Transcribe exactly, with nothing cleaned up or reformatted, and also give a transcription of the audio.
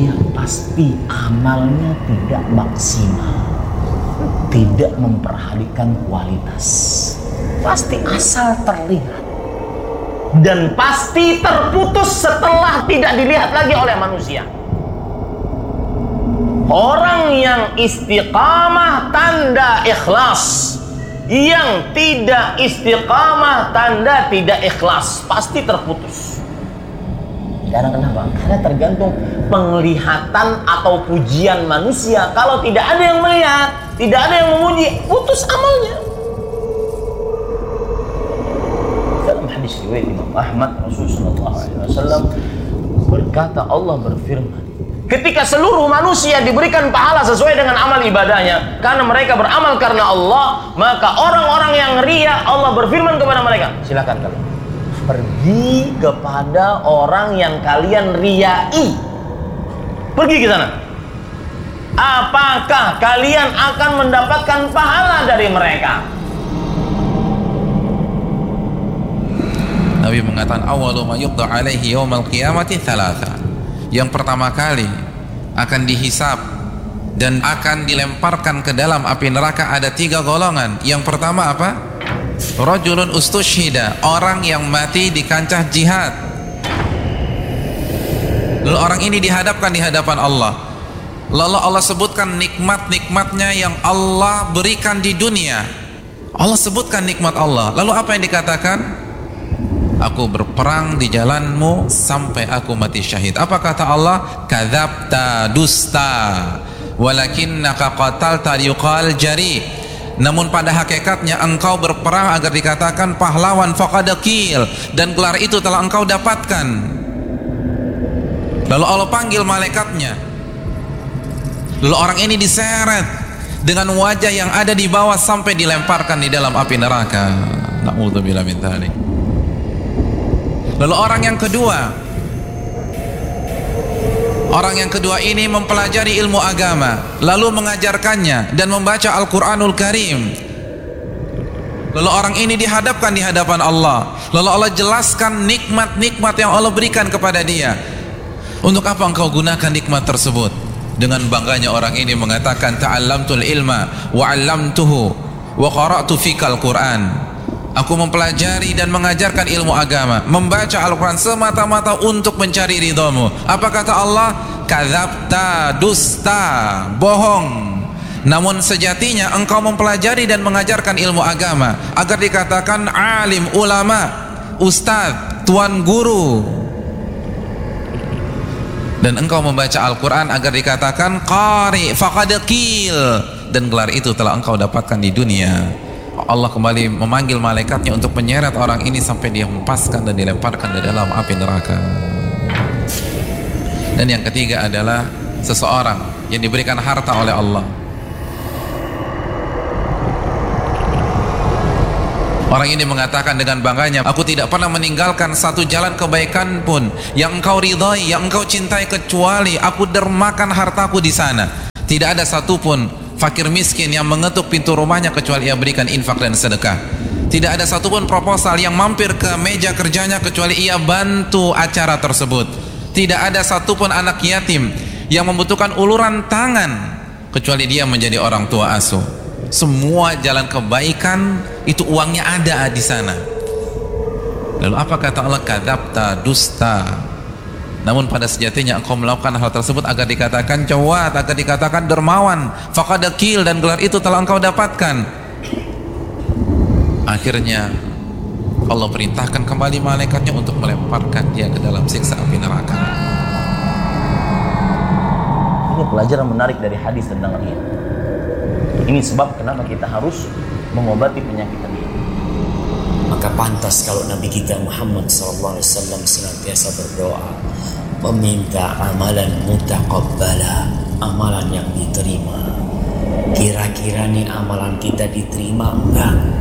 ria pasti amalnya tidak maksimal, tidak memperhatikan kualitas, pasti asal terlihat, dan pasti terputus setelah tidak dilihat lagi oleh manusia. Orang yang istiqamah tanda ikhlas, yang tidak istiqamah tanda tidak ikhlas, pasti terputus. Karena kenapa? Karena tergantung penglihatan atau pujian manusia. Kalau tidak ada yang melihat, tidak ada yang memuji, putus amalnya. Dalam hadis riwayat Imam Ahmad, Rasulullah shallallahu alaihi wasallam berkata, Allah berfirman, ketika seluruh manusia diberikan pahala sesuai dengan amal ibadahnya, karena mereka beramal karena Allah, maka orang-orang yang ria, Allah berfirman kepada mereka, silakan kalian pergi kepada orang yang kalian riai. Pergi ke sana. Apakah kalian akan mendapatkan pahala dari mereka? Nabi mengatakan, awwalu ma yuqda alaihi yaumal qiyamati thalatha. Yang pertama kali akan dihisab dan akan dilemparkan ke dalam api neraka ada tiga golongan. Yang pertama apa? Rajulun ustushhida, orang yang mati di kancah jihad. Lalu orang ini dihadapkan di hadapan Allah. Lalu Allah sebutkan nikmat-nikmatnya yang Allah berikan di dunia. Allah sebutkan nikmat Allah. Lalu apa yang dikatakan? Aku berperang di jalanmu sampai aku mati syahid. Apa kata Allah? Kadzabta, dusta, walakinnaka qatalta yuqal jari. Namun pada hakikatnya engkau berperang agar dikatakan pahlawan, faqadakil, dan gelar itu telah engkau dapatkan. Lalu Allah panggil malaikatnya. Lalu orang ini diseret dengan wajah yang ada di bawah sampai dilemparkan di dalam api neraka. Na'udzubillah min dzalik. Lalu orang yang kedua, orang yang kedua ini mempelajari ilmu agama, lalu mengajarkannya dan membaca Al-Quranul Karim. Lalu orang ini dihadapkan di hadapan Allah. Lalu Allah jelaskan nikmat-nikmat yang Allah berikan kepada dia. Untuk apa engkau gunakan nikmat tersebut? Dengan bangganya orang ini mengatakan, ta'allamtul ilma wa 'allamtuhu wa qara'tu fikal Quran. Aku mempelajari dan mengajarkan ilmu agama, membaca Al-Quran semata-mata untuk mencari ridhamu. Apa kata Allah? Kadzabta, dusta, bohong. Namun sejatinya engkau mempelajari dan mengajarkan ilmu agama agar dikatakan alim, ulama, ustadz, tuan guru. Dan engkau membaca Al-Quran agar dikatakan qari, faqadakil, dan gelar itu telah engkau dapatkan di dunia. Allah kembali memanggil malaikatnya untuk menyeret orang ini sampai dia hempaskan dan dilemparkan ke dalam api neraka. Dan yang ketiga adalah seseorang yang diberikan harta oleh Allah. Orang ini mengatakan dengan bangganya, aku tidak pernah meninggalkan satu jalan kebaikan pun yang engkau ridhai, yang engkau cintai, kecuali aku dermakan hartaku di sana. Tidak ada satupun fakir miskin yang mengetuk pintu rumahnya kecuali ia berikan infak dan sedekah. Tidak ada satupun proposal yang mampir ke meja kerjanya kecuali ia bantu acara tersebut. Tidak ada satupun anak yatim yang membutuhkan uluran tangan kecuali dia menjadi orang tua asuh. Semua jalan kebaikan itu uangnya ada di sana. Lalu apa kata Allah? Kadzabta, dusta. Namun pada sejatinya engkau melakukan hal tersebut agar dikatakan jawad, agar dikatakan dermawan, faqadakil, dan gelar itu telah engkau dapatkan. Akhirnya Allah perintahkan kembali malaikatnya untuk melemparkan dia ke dalam siksa api neraka. Ini pelajaran menarik dari hadis tentang ria. Ini sebab kenapa kita harus mengobati penyakit ria. Maka pantas kalau Nabi kita Muhammad sallallahu alaihi wasallam senantiasa berdoa meminta amalan mutaqabbala, amalan yang diterima. Kira-kira nih amalan kita diterima enggak?